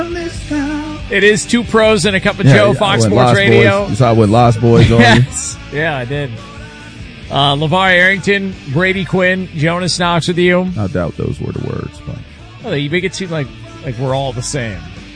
It is Two Pros and a Cup of Joe, Fox Sports Radio. You saw I went Lost Boys on Yes. Yeah, I did. LeVar Arrington, Brady Quinn, Jonas Knox with you. I doubt those were the words. But. Oh, you make it seem like we're all the same.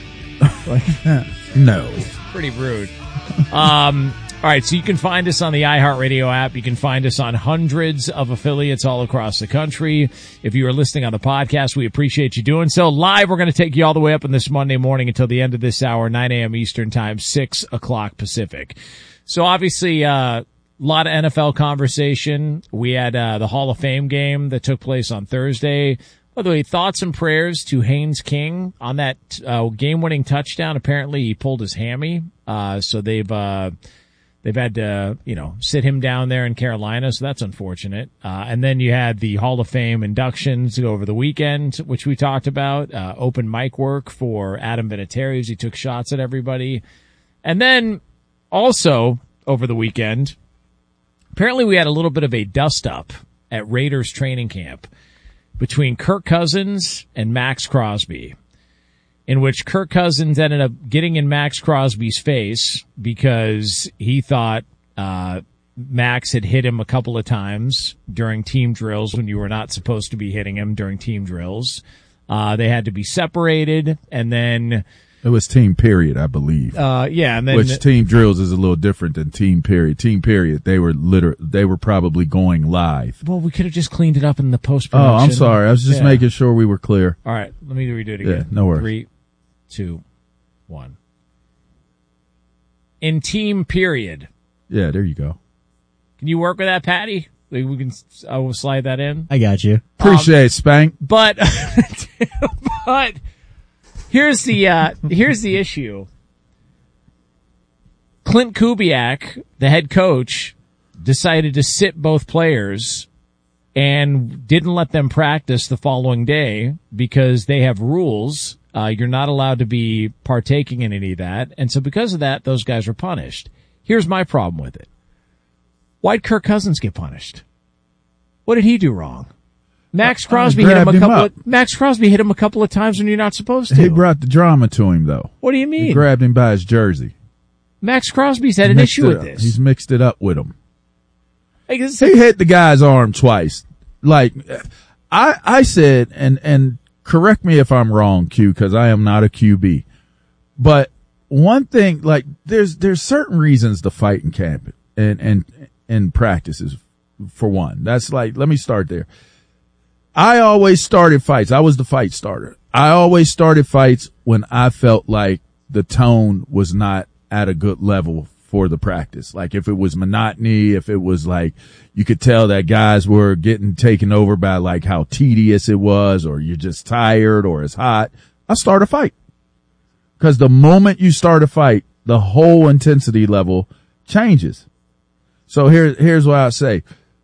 No. It's pretty rude. All right, so you can find us on the iHeartRadio app. You can find us on hundreds of affiliates all across the country. If you are listening on the podcast, we appreciate you doing so. Live, we're going to take you all the way up on this Monday morning until the end of this hour, 9 a.m. Eastern Time, 6 o'clock Pacific. So obviously, a lot of NFL conversation. We had the Hall of Fame game that took place on Thursday. By the way, thoughts and prayers to Haynes King on that game-winning touchdown. Apparently, he pulled his hammy, so they've had to, sit him down there in Carolina, so that's unfortunate. And then you had the Hall of Fame inductions over the weekend, which we talked about. Open mic work for Adam Vinatieri as he took shots at everybody. And then also over the weekend, apparently we had a little bit of a dust-up at Raiders training camp between Kirk Cousins and Max Crosby, in which Kirk Cousins ended up getting in Max Crosby's face because he thought Max had hit him a couple of times during team drills when you were not supposed to be hitting him during team drills. They had to be separated, and then... It was team period, I believe. Yeah, and then... Which team drills is a little different than team period. Team period, they were probably going live. Well, we could have just cleaned it up in the post-production. Oh, I'm sorry. I was just making sure we were clear. All right, let me redo it again. Yeah, no worries. 3, 2, 1. In team period. Yeah, there you go. Can you work with that, Patty? I will slide that in. I got you. Appreciate it, Spank. But here's the issue. Clint Kubiak, the head coach, decided to sit both players and didn't let them practice the following day because they have rules. You're not allowed to be partaking in any of that. And so because of that, those guys were punished. Here's my problem with it. Why'd Kirk Cousins get punished? What did he do wrong? Max Crosby hit him a couple of times when you're not supposed to. He brought the drama to him, though. What do you mean? He grabbed him by his jersey. Max Crosby's had an issue with this. He's mixed it up with him. He hit the guy's arm twice. Like, I said, and correct me if I'm wrong, Q, because I am not a QB. But one thing, like, there's certain reasons to fight in camp and practices, for one. That's like, let me start there. I always started fights. I was the fight starter. I always started fights when I felt like the tone was not at a good level for the practice. Like if it was monotony, if it was like you could tell that guys were getting taken over by like how tedious it was, or you're just tired or it's hot, I start a fight. Because the moment you start a fight, the whole intensity level changes. So here's what I say.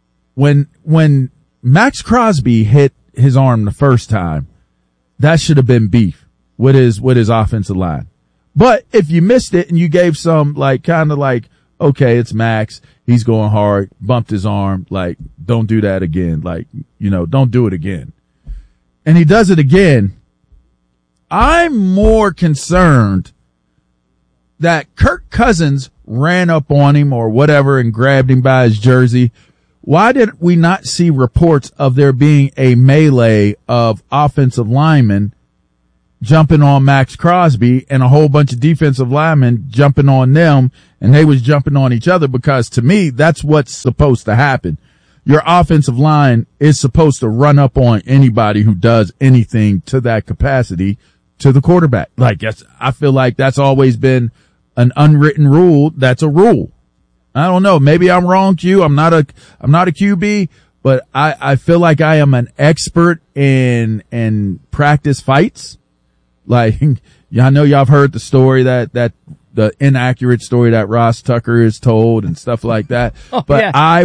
When Max Crosby hit his arm the first time, that should have been beef with his offensive line. But if you missed it and you gave some kind of okay, it's Max, he's going hard, bumped his arm, don't do that again. Don't do it again. And he does it again. I'm more concerned that Kirk Cousins ran up on him or whatever and grabbed him by his jersey. Why did we not see reports of there being a melee of offensive linemen jumping on Max Crosby and a whole bunch of defensive linemen jumping on them, and they was jumping on each other? Because to me, that's what's supposed to happen. Your offensive line is supposed to run up on anybody who does anything to that capacity to the quarterback. I feel like that's always been an unwritten rule. That's a rule. I don't know. Maybe I'm wrong, Q. I'm not a QB, but I feel like I am an expert in practice fights. I know y'all have heard the story that the inaccurate story that Ross Tucker is told and stuff like that. Oh, but yeah. I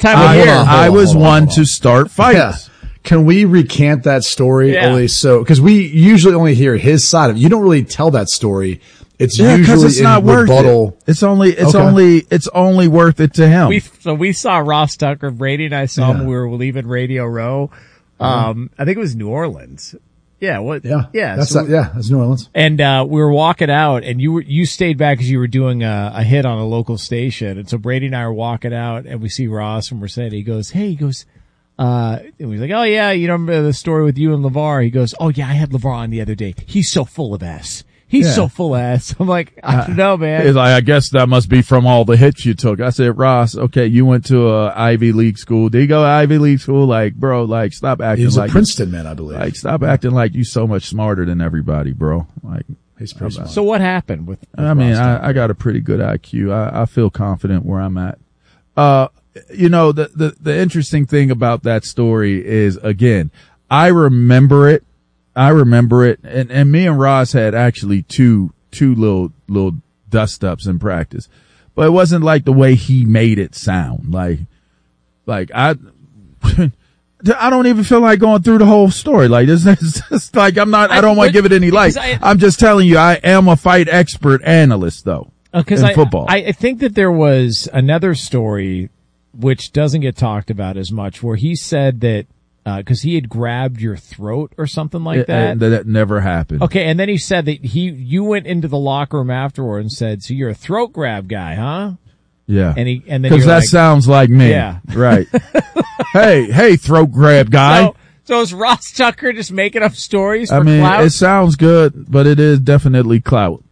was one to start fights. Yeah. Can we recant that story? Yeah. Because we usually only hear his side of it. You don't really tell that story. It's because usually it's not worth rebuttal. it. It's only worth it to him. We saw Ross Tucker, Brady and I saw him when we were leaving Radio Row. I think it was New Orleans. Yeah. What? Yeah. Yeah. That's so- that's New Orleans. And we were walking out, and you stayed back because you were doing a hit on a local station. And so Brady and I are walking out, and we see Ross, and we're saying, he goes, and he's like, oh yeah, you remember the story with you and LeVar? He goes, oh yeah, I had LeVar on the other day. He's so full of ass. He's so full of ass. I'm like, I don't know, man. He's like, I guess that must be from all the hits you took. I said, Ross, okay, you went to a Ivy League school. Did you go to Ivy League school? Like, bro, like, stop acting He's like a Princeton man, I believe. Like, stop acting like you so much smarter than everybody, bro. Like, He's pretty smart. So what happened with I mean, Ross? I got a pretty good IQ. I feel confident where I'm at. You know, the interesting thing about that story is, again, I remember it. And me and Ross had actually two little dust ups in practice, but it wasn't like the way he made it sound. Like I don't even feel like going through the whole story. Like it's just like I don't want to give it any light. I'm just telling you, I am a fight expert analyst though. Because in football. I think that there was another story which doesn't get talked about as much, where he said that because he had grabbed your throat or something like that. That never happened. Okay, and then he said that you went into the locker room afterward and said, "So you're a throat grab guy, huh?" Yeah. And then because that sounds like me. Yeah. Right. hey, throat grab guy. So is Ross Tucker just making up stories for I mean, clout? it sounds good, but it is definitely clout.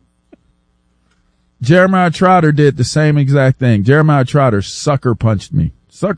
Jeremiah Trotter did the same exact thing. Jeremiah Trotter sucker punched me.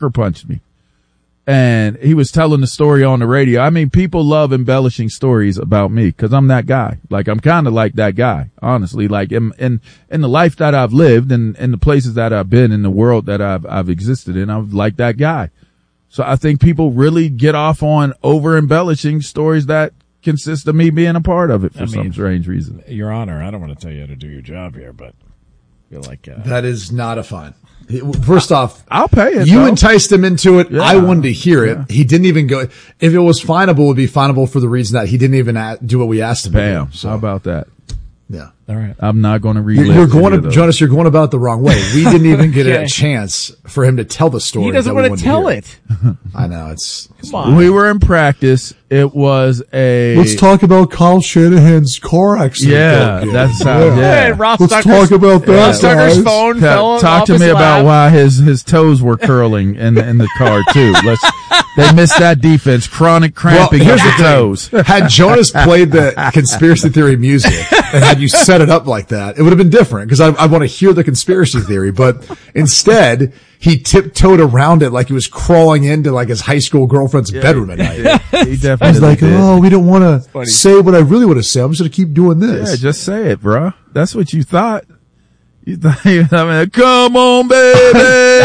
And he was telling the story on the radio. I mean, people love embellishing stories about me because I'm that guy. Like, I'm kind of like that guy, honestly. Like, in the life that I've lived and in the places that I've been, in the world that I've existed in, I'm like that guy. So I think people really get off on over embellishing stories that consist of me being a part of it for some strange reason. Your Honor, I don't want to tell you how to do your job here, but I feel like that is not a fine. First off, I'll pay it. You though. enticed him into it. Yeah. I wanted to hear it. He didn't even go. If it was finable, it would be finable for the reason that he didn't even do what we asked him to Bam. do. So, How about that? yeah. all right. I'm not going to relive. You're going any of those. Jonas, you're going about it the wrong way. We didn't even get a chance for him to tell the story. He doesn't want to tell it. I know. It's Come on. We were in practice. It was a. Let's talk about Kyle Shanahan's car accident. Yeah, that sounds. Hey, Yeah. Ross Let's Tucker's, talk about that, Ross Tucker's guys. phone fell Talk off to his me about lap. why his toes were curling in the car too. They missed that defense. Chronic cramping Well, of here's the the toes. Had Jonas played the conspiracy theory music and had you set it up like that, it would have been different because I want to hear the conspiracy theory. But instead, he tiptoed around it like he was crawling into like his high school girlfriend's bedroom at night. He definitely He's like, did. oh, we don't want to say what I really want to say. I'm just going to keep doing this. Yeah, just say it, bro. That's what you thought. You thought, I mean, come on, baby.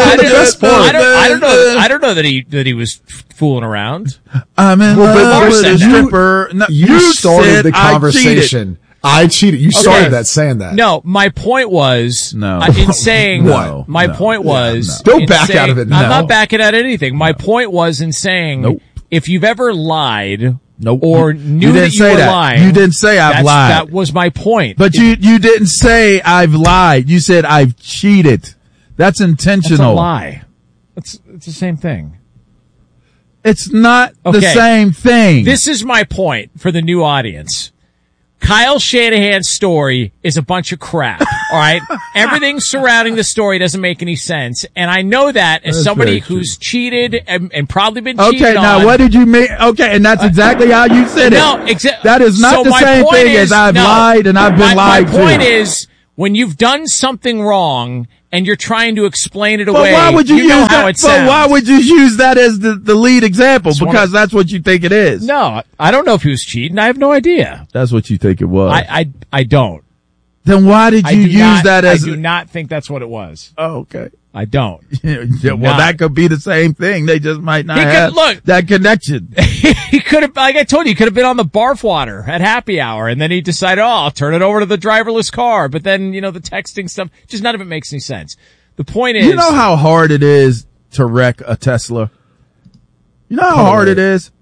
I don't know that he was fooling around. I'm in love with a said that. stripper. No, You started said the I cheated. conversation. I cheated. You started that saying that. No, my point was No. in saying No. my No. point was no. Don't in back saying- out of it I'm now. not backing out of anything. My point was in saying Nope. if you've ever lied Nope. or You knew didn't that you say were that. lying, You didn't say I've lied. That was my point. But you didn't say I've lied. You said I've cheated. That's That's a intentional. lie. It's the same thing. It's not the Okay. same thing. This is my point for the new audience. Kyle Shanahan's story is a bunch of crap. All right. Everything surrounding the story doesn't make any sense. And I know that as That's somebody very true. who's cheated and probably been Okay, cheated now on. what did you mean? Okay, and that's exactly how you said it. No, That is not so the my same point thing is- as I've no. lied and I've been lied My to. point is, when you've done something wrong and you're trying to explain it But away, why would you know use how that? it But sounds. why would you use that as the lead example? one Because that's what you think it is. No, I don't know if he was cheating. I have no idea. That's what you think it was. I don't. Then why did I you do use not, that as? I do not think that's what it was. Oh, okay. I don't. Yeah, well, not. that could be the same thing. They just might not He could- have look. that connection. He could have, like I told you, he could have been on the barf water at happy hour, and then he decided, oh, I'll turn it over to the driverless car. But then, the texting stuff, just none of it makes any sense. The point is, You know how hard it is to wreck a Tesla? You know how hard it is?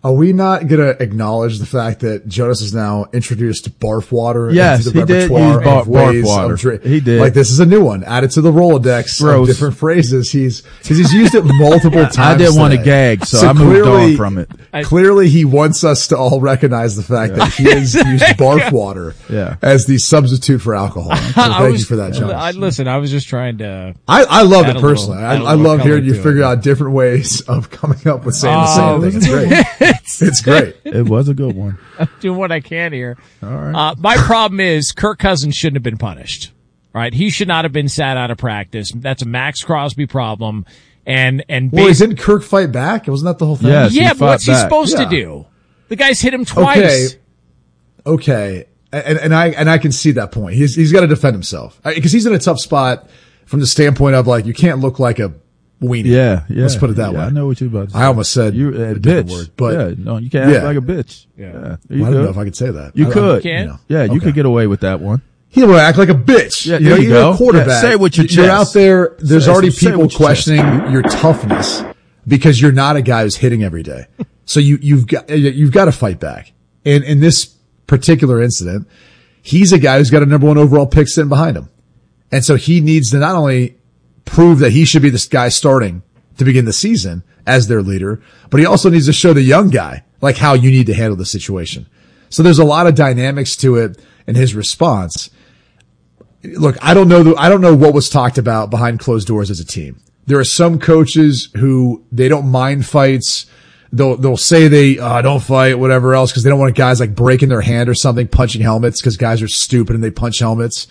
Are we not going to acknowledge the fact that Jonas has now introduced barf water Yes, into the he did repertoire use of ways barf water. of drink? He did. Like, this is a new one added to the Rolodex of Gross. different phrases. He's used it multiple times. I didn't want to today. gag, so I moved on from it. Clearly, he wants us to all recognize the fact that he has used barf water as the substitute for alcohol. So thank you for that, Jonas. Listen, I was just trying to. I love add it a personally. little- I love color hearing you to it. figure out different ways of coming up with saying the same thing. It's great. It's great. It was a good one. I'm doing what I can here. All right. My problem is Kirk Cousins shouldn't have been punished. Right? He should not have been sat out of practice. That's a Max Crosby problem. And Well, didn't Kirk fight back? Wasn't that the whole thing? Yes. yeah, he but fought what's he back. supposed to do? The guy's hit him twice. Okay. And I can see that point. He's got to defend himself because he's in a tough spot from the standpoint of like, you can't look like a weenie. Yeah. Let's put it that way. I know what you're about to say. I almost said you a different bitch, word, but no, you can't act like a bitch. Yeah. You I don't know could. if I could say that. You could. You can? You know. Yeah, you Okay. could get away with that one. He would act like a bitch. Yeah, you know, there you you're go. a quarterback. Yeah, say it with your You're chest. out there. There's already Say it people with your chest. questioning your toughness because you're not a guy who's hitting every day. So you've got to fight back. And in this particular incident, he's a guy who's got a number 1 overall pick sitting behind him. And so he needs to not only prove that he should be this guy starting to begin the season as their leader, but he also needs to show the young guy like how you need to handle the situation. So there's a lot of dynamics to it in his response. Look, I don't know what was talked about behind closed doors as a team. There are some coaches who they don't mind fights. They'll say they don't fight, whatever else, because they don't want guys like breaking their hand or something, punching helmets, because guys are stupid and they punch helmets.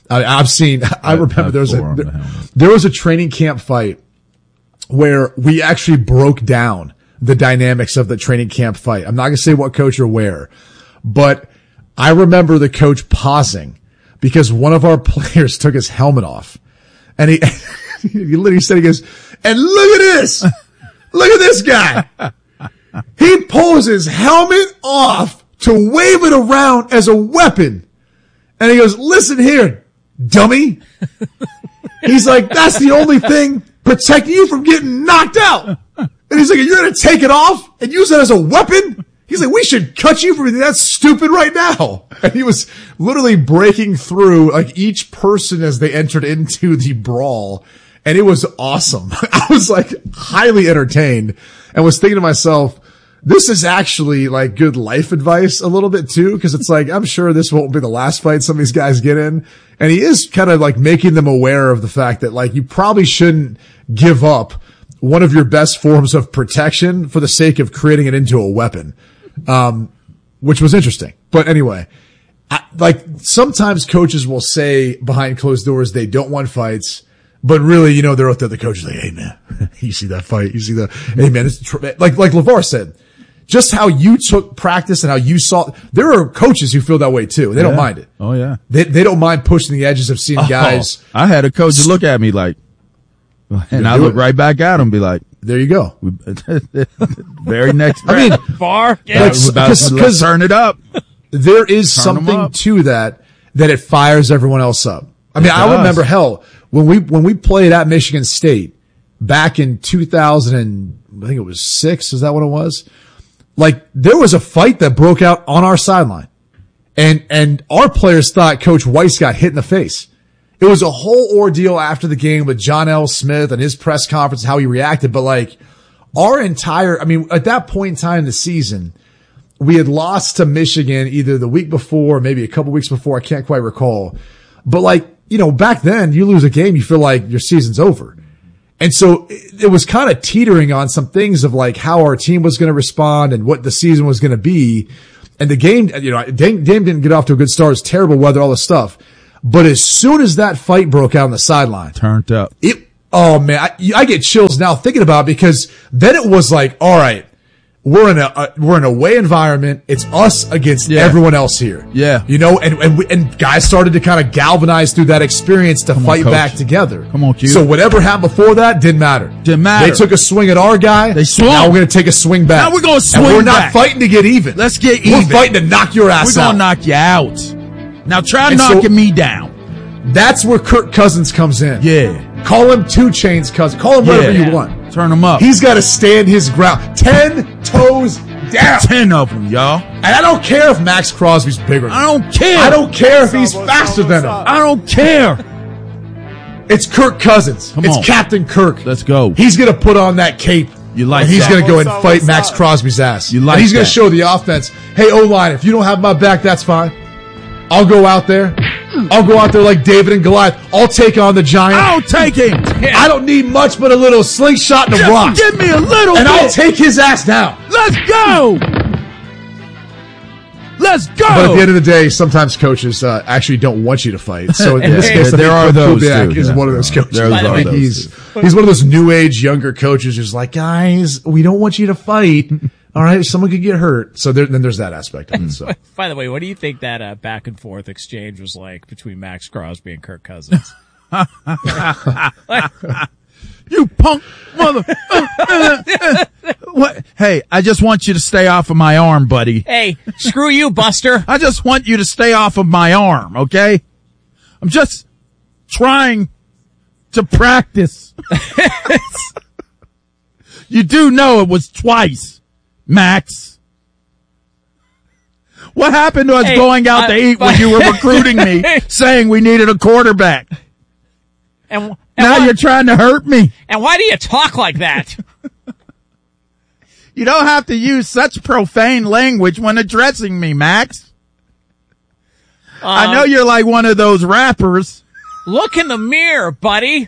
I remember there was a training camp fight where we actually broke down the dynamics of the training camp fight. I'm not going to say what coach or where, but I remember the coach pausing because one of our players took his helmet off, and he literally said, he goes, "And look at this. Look at this guy. He pulls his helmet off to wave it around as a weapon." And he goes, "Listen here, dummy." He's like, "That's the only thing protecting you from getting knocked out." And he's like, "You're going to take it off and use it as a weapon?" He's like, "We should cut you from anything that's stupid right now." And he was literally breaking through like each person as they entered into the brawl. And it was awesome. I was like highly entertained and was thinking to myself, this is actually like good life advice a little bit too. Cause it's like, I'm sure this won't be the last fight some of these guys get in. And he is kind of like making them aware of the fact that like you probably shouldn't give up one of your best forms of protection for the sake of creating it into a weapon. Which was interesting. But anyway, like sometimes coaches will say behind closed doors, they don't want fights. But really, you know, they're out there, the coach is like, "Hey man, you see that fight? You see the, hey man, like LeVar said, just how you took practice and how you saw, there are coaches who feel that way too. They don't mind it. Oh yeah. They don't mind pushing the edges of seeing guys. I had a coach look at me like, and I look right back at him and be like, there you go. very next. I mean, Far. Let's turn it up. There is Turn 'em something up. to that it fires everyone else up. I mean, I remember when we played at Michigan State back in 2000 and I think it was 6. Is that what it was? Like there was a fight that broke out on our sideline and our players thought Coach Weiss got hit in the face. It was a whole ordeal after the game with John L. Smith and his press conference, how he reacted. But like at that point in time in the season, we had lost to Michigan either the week before or maybe a couple weeks before. I can't quite recall. But like, you know, back then you lose a game, you feel like your season's over. And so it was kind of teetering on some things of like how our team was going to respond and what the season was going to be. And the game, you know, Dame didn't get off to a good start. It was terrible weather, all this stuff. But as soon as that fight broke out on the sideline, Turned up. Oh man, I get chills now thinking about it because then it was like, all right, we're in an away environment. It's us against everyone else here. Yeah. You know, and guys started to kind of galvanize through that experience to fight Coach. back together. Come on, Q. So whatever happened before that didn't matter. Didn't matter. They took a swing at our guy. They swung. Now we're going to take a swing back. Now we're gonna swing and we're not back. fighting to get even. Let's get We're even. fighting to knock your ass We're out. gonna knock you out. Now try And so- knocking me down. That's where Kirk Cousins comes in. Yeah. Call him 2 Chainz Cousins. Call him whatever you want. Turn them up. He's got to stand his ground. 10 toes down. 10 of them, y'all. And I don't care if Max Crosby's bigger than him. I don't care. I don't care if he's faster than him. I don't care. It's Kirk Cousins. It's on. Captain Kirk. Let's go. He's going to put on that cape. You like and he's that. going to go and fight Max Crosby's ass. You like and he's going that. to show the offense, hey, O-line, if you don't have my back, that's fine. I'll go out there. I'll go out there like David and Goliath. I'll take on the giant. I'll take him. I don't need much but a little slingshot and a rock. Give me a little and bit. I'll take his ass down. Let's go. Let's go. But at the end of the day, sometimes coaches actually don't want you to fight. So in this case, there are those Kubiak too. is one of those coaches. There are I think those he's one of those new age younger coaches who's like, guys, we don't want you to fight. All right, someone could get hurt. So then there's that aspect of it. So By the way, what do you think that back and forth exchange was like between Max Crosby and Kirk Cousins? You punk mother. What? Hey, I just want you to stay off of my arm, buddy. Hey, screw you, Buster. I just want you to stay off of my arm, okay? I'm just trying to practice. You do know it was twice, Max. What happened to us going out to eat when you were recruiting me, saying we needed a quarterback? And Now why, you're trying to hurt me. and why do you talk like that? You don't have to use such profane language when addressing me, Max. I know you're like one of those rappers. Look in the mirror, buddy.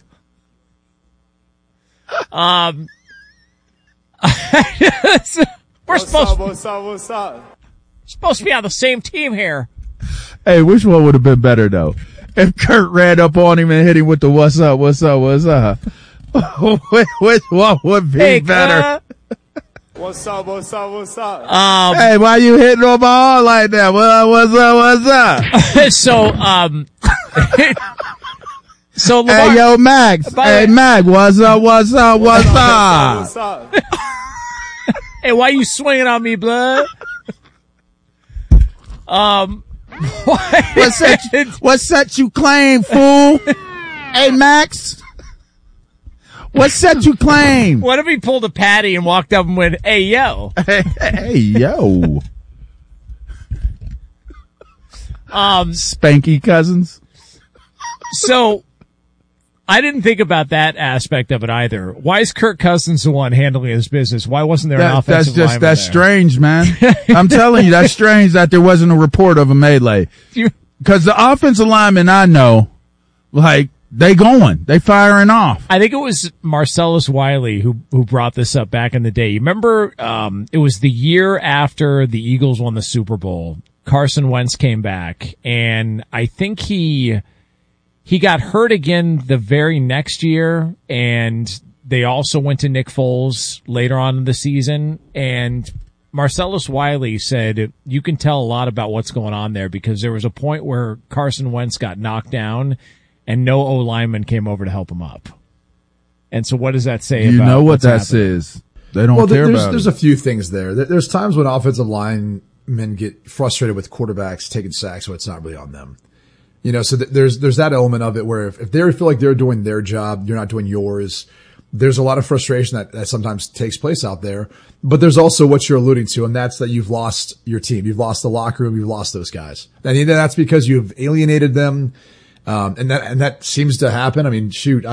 We're supposed to be on the same team here. Hey, which one would have been better though? If Kurt ran up on him and hit him with the what's up, what's up, what's up? Which one would be better? What's up? Hey, why you hitting on my arm like that? What's up, what's up? So Lamar, Hey, yo, Max. Hey, Max, what's up, what's up, what's up? hey, why you swinging on me, blood? What set you claim, fool? Hey, Max. What set you claim? What if he pulled a patty and walked up and went, hey, yo? Hey, yo. Spanky Cousins. So I didn't think about that aspect of it either. Why is Kirk Cousins the one handling his business? Why wasn't there an offensive lineman that's there? strange, man. I'm telling you, that's strange that there wasn't a report of a melee. Because the offensive linemen I know, like, they firing off. I think it was Marcellus Wiley who brought this up back in the day. You remember, it was the year after the Eagles won the Super Bowl. Carson Wentz came back, and I think he got hurt again the very next year, and they also went to Nick Foles later on in the season, and Marcellus Wiley said you can tell a lot about what's going on there because there was a point where Carson Wentz got knocked down and no O-lineman came over to help him up. And so what does that say about You know what what's that happening? says. They don't care about there's it. a few things there. There's times when offensive linemen get frustrated with quarterbacks taking sacks, so it's not really on them. You know, so there's that element of it where if they feel like they're doing their job, you're not doing yours. There's a lot of frustration that sometimes takes place out there. But there's also what you're alluding to, and that's that you've lost your team. You've lost the locker room. You've lost those guys. And either that's because you've alienated them. And that seems to happen. I mean, shoot,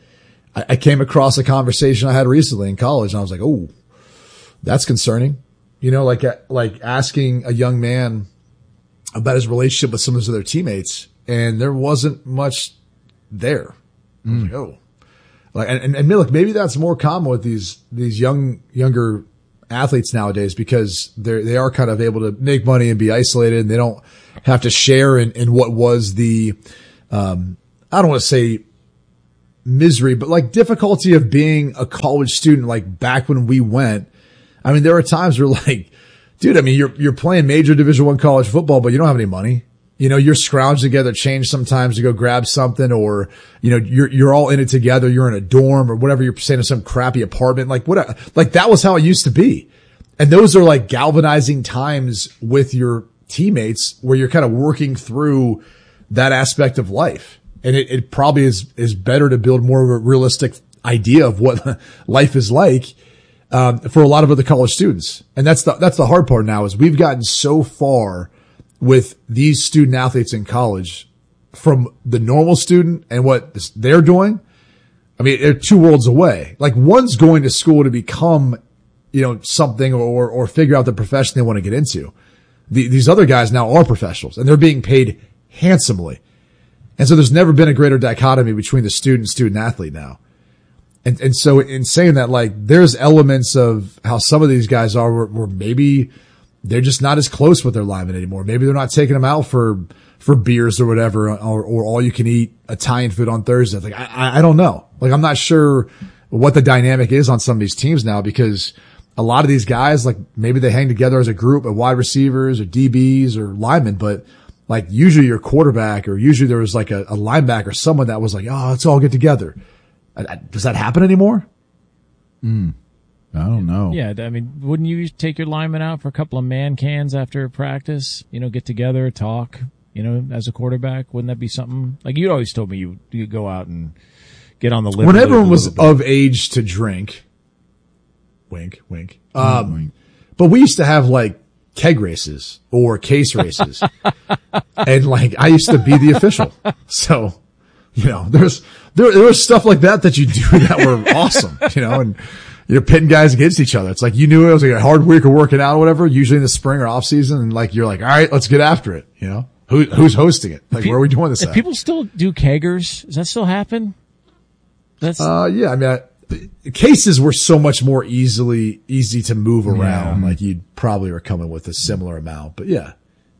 I came across a conversation I had recently in college and I was like, oh, that's concerning. You know, like asking a young man about his relationship with some of his other teammates, and there wasn't much there. I was like, oh, and look, maybe that's more common with these younger athletes nowadays because they are kind of able to make money and be isolated, and they don't have to share in what was the, I don't want to say misery, but like difficulty of being a college student, like back when we went. I mean, there are times where like, dude, I mean, you're playing major Division I college football, but you don't have any money. You know, you're scrounging together change sometimes to go grab something, or, you know, you're all in it together. You're in a dorm or whatever. You're staying in some crappy apartment. Like that was how it used to be. And those are like galvanizing times with your teammates where you're kind of working through that aspect of life. And it probably is better to build more of a realistic idea of what life is like. for a lot of other college students. And that's the hard part now is we've gotten so far with these student athletes in college from the normal student and what they're doing. I mean, they're two worlds away. Like one's going to school to become, something or figure out the profession they want to get into. These other guys now are professionals and they're being paid handsomely. And so there's never been a greater dichotomy between the student athlete now. And so in saying that, like, there's elements of how some of these guys are where maybe they're just not as close with their linemen anymore. Maybe they're not taking them out for beers or whatever, or all you can eat Italian food on Thursday. Like, I don't know. Like, I'm not sure what the dynamic is on some of these teams now because a lot of these guys, like, maybe they hang together as a group of wide receivers or DBs or linemen, but like usually your quarterback or usually there was like a linebacker, someone that was like, oh, let's all get together. Does that happen anymore? I don't know. Yeah, I mean, wouldn't you take your lineman out for a couple of man cans after practice? Get together, talk, as a quarterback? Wouldn't that be something? Like you always told me you go out and get on the liver. When everyone was of age to drink, wink, wink. But we used to have like keg races or case races. And like I used to be the official. So, there was stuff like that you do that were awesome, and you're pitting guys against each other. It's like you knew it was like a hard week of working out or whatever, usually in the spring or off season, and like you're like, all right, let's get after it. Who's hosting it? Like, where are we doing this at? People still do keggers. Does that still happen? Yeah. I mean, cases were so much more easy to move around. Like you probably were coming with a similar amount, but yeah.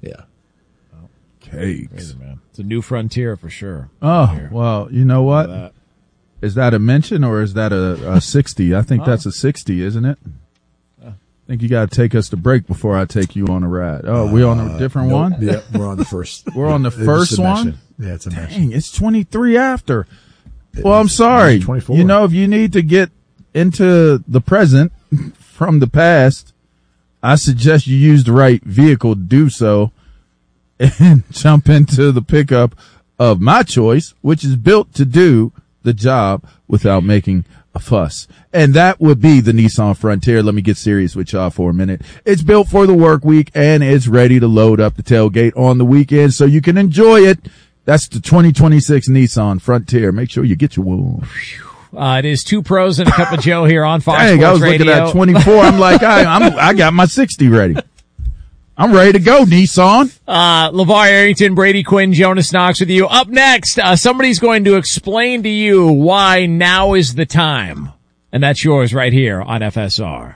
Cakes. Crazy, man. It's a new frontier for sure. Oh, well, you know what? Is that a mention or is that a 60? I think that's a 60, isn't it? I think you got to take us to break before I take you on a ride. Oh, we on a different one? Yeah, we're on the first. We're on the first one? Yeah, it's a mention. Dang, it's 23 after. Well, I'm sorry. 24. If you need to get into the present from the past, I suggest you use the right vehicle to do so and jump into the pickup of my choice, which is built to do the job without making a fuss. And that would be the Nissan Frontier. Let me get serious with y'all for a minute. It's built for the work week and it's ready to load up the tailgate on the weekend so you can enjoy it. That's the 2026 Nissan Frontier. Make sure you get your wool. It is two pros and a cup of Joe here on Fox Dang, Sports I was Radio. looking at 24. I'm like, I got my 60 ready. I'm ready to go, Nissan. LeVar Arrington, Brady Quinn, Jonas Knox with you. Up next, somebody's going to explain to you why now is the time. And that's yours right here on FSR.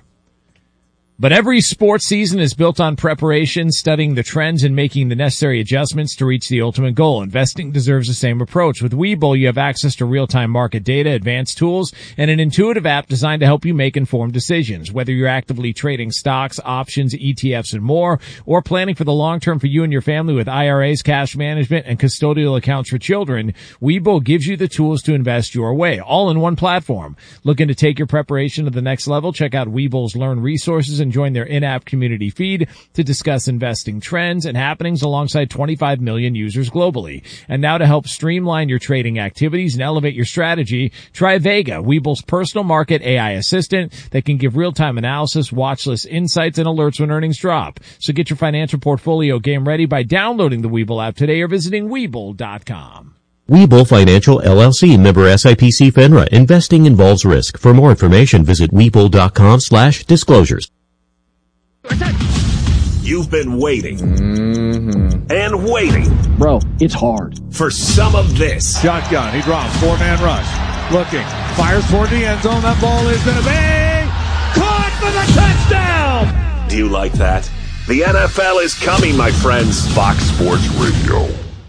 But every sports season is built on preparation, studying the trends, and making the necessary adjustments to reach the ultimate goal. Investing deserves the same approach. With Webull, you have access to real-time market data, advanced tools, and an intuitive app designed to help you make informed decisions. Whether you're actively trading stocks, options, ETFs, and more, or planning for the long term for you and your family with IRAs, cash management, and custodial accounts for children, Webull gives you the tools to invest your way, all in one platform. Looking to take your preparation to the next level? Check out Webull's Learn resources and join their in-app community feed to discuss investing trends and happenings alongside 25 million users globally. And now to help streamline your trading activities and elevate your strategy, try Vega, Webull's personal market AI assistant that can give real-time analysis, watch list insights, and alerts when earnings drop. So get your financial portfolio game ready by downloading the Webull app today or visiting Webull.com. Webull Financial LLC, member SIPC FINRA. Investing involves risk. For more information, visit Webull.com/disclosures. You've been waiting and waiting. Bro, it's hard. For some of this. Shotgun, he drops, four-man rush. Looking, fires toward the end zone. That ball is going to be caught for the touchdown! Do you like that? The NFL is coming, my friends. Fox Sports Radio.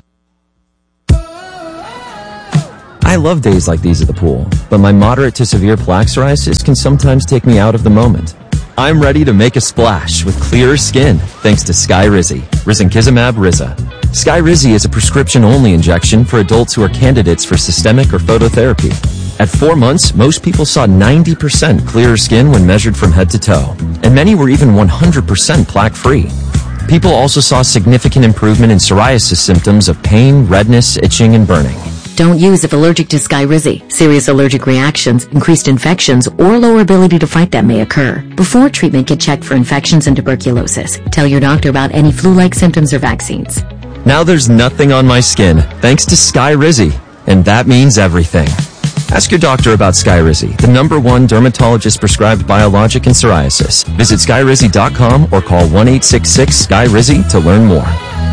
I love days like these at the pool, but my moderate to severe plaque psoriasis can sometimes take me out of the moment. I'm ready to make a splash with clearer skin thanks to Skyrizi, Risankizumab Riza. Skyrizi is a prescription-only injection for adults who are candidates for systemic or phototherapy. At 4 months, most people saw 90% clearer skin when measured from head to toe, and many were even 100% plaque-free. People also saw significant improvement in psoriasis symptoms of pain, redness, itching, and burning. Don't use if allergic to Skyrizi. Serious allergic reactions, increased infections, or lower ability to fight them may occur. Before treatment, get checked for infections and tuberculosis. Tell your doctor about any flu-like symptoms or vaccines. Now there's nothing on my skin, thanks to Skyrizi. And that means everything. Ask your doctor about Skyrizi, the #1 dermatologist-prescribed biologic in psoriasis. Visit Skyrizi.com or call 1-866-SKY-RIZI to learn more.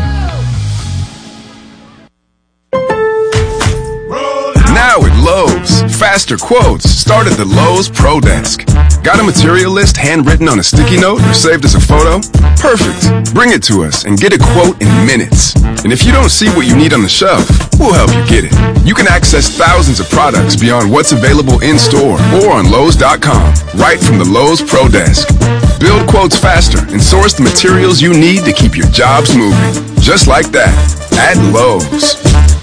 Now at Lowe's, faster quotes start at the Lowe's Pro Desk. Got a material list handwritten on a sticky note or saved as a photo? Perfect. Bring it to us and get a quote in minutes. And if you don't see what you need on the shelf, we'll help you get it. You can access thousands of products beyond what's available in store or on Lowe's.com, right from the Lowe's Pro Desk. Build quotes faster and source the materials you need to keep your jobs moving. Just like that, at Lowe's.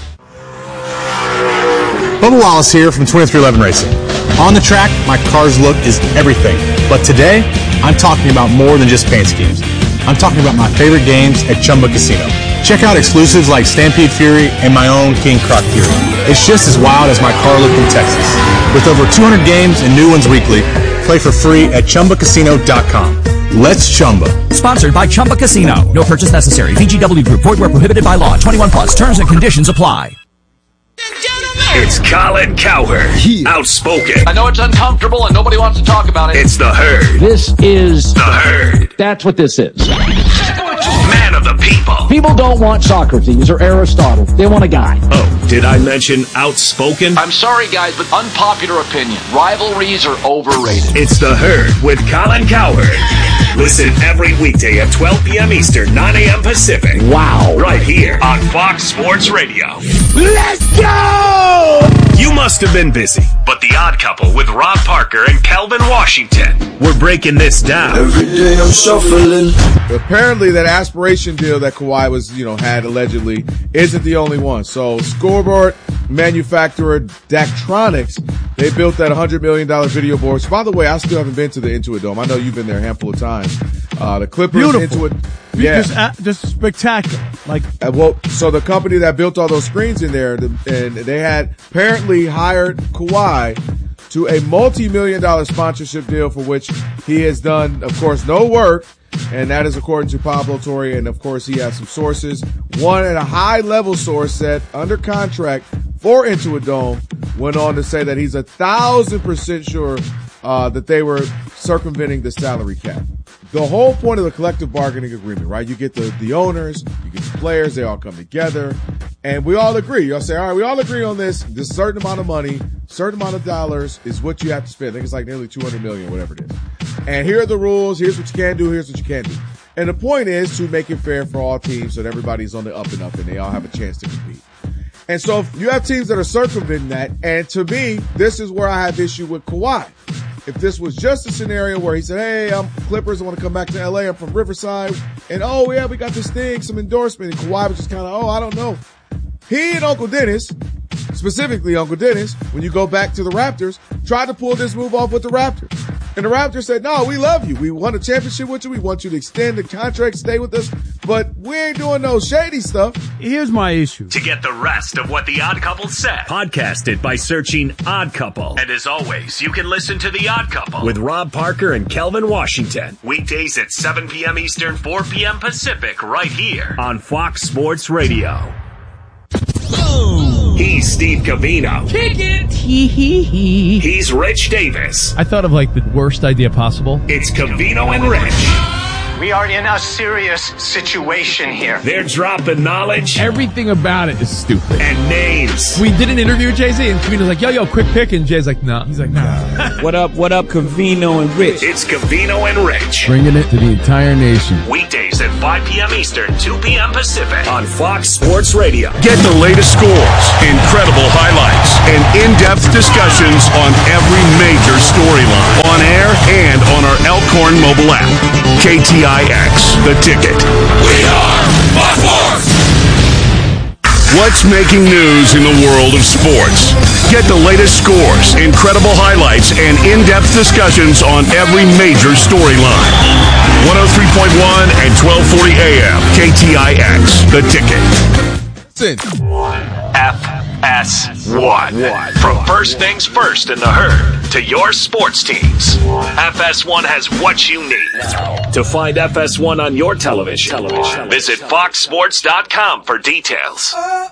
Bubba Wallace here from 2311 Racing. On the track, my car's look is everything. But today, I'm talking about more than just paint schemes. I'm talking about my favorite games at Chumba Casino. Check out exclusives like Stampede Fury and my own King Croc Fury. It's just as wild as my car look in Texas. With over 200 games and new ones weekly, play for free at ChumbaCasino.com. Let's Chumba. Sponsored by Chumba Casino. No purchase necessary. VGW Group. Void where prohibited by law. 21 plus. Terms and conditions apply. It's Colin Cowherd, outspoken. I know it's uncomfortable and nobody wants to talk about it. It's the Herd. This is the Herd. That's what this is. Man of the people. People don't want Socrates or Aristotle. They want a guy. Oh, did I mention outspoken? I'm sorry, guys, but unpopular opinion. Rivalries are overrated. It's the Herd with Colin Cowherd. Listen every weekday at 12 p.m. Eastern, 9 a.m. Pacific. Wow. Right here on Fox Sports Radio. Let's go! You must have been busy, but The Odd Couple with Rob Parker and Kelvin Washington. We're breaking this down. Every day I'm shuffling. Apparently that aspiration deal that Kawhi was, had allegedly isn't the only one. So scoreboard manufacturer Daktronics, they built that $100 million video board. So by the way, I still haven't been to the Intuit Dome. I know you've been there a handful of times. The Clippers, beautiful. Intuit, yeah, just spectacular. So the company that built all those screens in there, and they had apparently hired Kawhi to a multi-million-dollar sponsorship deal for which he has done, of course, no work. And that is according to Pablo Torre. And of course, he has some sources. One at a high level source set under contract for Intuit Dome went on to say that he's 1,000% sure that they were circumventing the salary cap. The whole point of the collective bargaining agreement, right? You get the owners, you get the players, they all come together, and we all agree. You'll say, all right, we all agree on this. This certain amount of money, certain amount of dollars is what you have to spend. I think it's like nearly $200 million, whatever it is. And here are the rules. Here's what you can do. Here's what you can't do. And the point is to make it fair for all teams so that everybody's on the up and up and they all have a chance to compete. And so if you have teams that are circumventing that, and to me, this is where I have issue with Kawhi. If this was just a scenario where he said, hey, I'm Clippers, I want to come back to LA, I'm from Riverside, and oh yeah, we got this thing, some endorsement, and Kawhi was just kind of, I don't know. He and Uncle Dennis, specifically Uncle Dennis, when you go back to the Raptors, tried to pull this move off with the Raptors. And the Raptors said, no, we love you. We won a championship with you. We want you to extend the contract, stay with us. But we ain't doing no shady stuff. Here's my issue. To get the rest of what The Odd Couple said, podcast it by searching Odd Couple. And as always, you can listen to The Odd Couple with Rob Parker and Kelvin Washington. Weekdays at 7 p.m. Eastern, 4 p.m. Pacific, right here on Fox Sports Radio. He's Steve Covino. Kick it! He's Rich Davis. I thought of the worst idea possible. It's Covino and Rich. We are in a serious situation here. They're dropping knowledge. Everything about it is stupid. And names. We did an interview with Jay-Z, and Covino's like, yo, quick pick. And Jay's like, no. He's like, no. What up, Covino and Rich? It's Covino and Rich. Bringing it to the entire nation. Weekdays at 5 p.m. Eastern, 2 p.m. Pacific on Fox Sports Radio. Get the latest scores, incredible highlights, and in-depth discussions on every major storyline. On air and on our Elkhorn mobile app. KTIX, The Ticket. We are Fox Sports! What's making news in the world of sports? Get the latest scores, incredible highlights, and in-depth discussions on every major storyline. 103.1 and 1240 AM, KTIX, The Ticket. Listen. FS1. From first things first in the herd to your sports teams, FS1 has what you need. To find FS1 on your television, visit foxsports.com for details.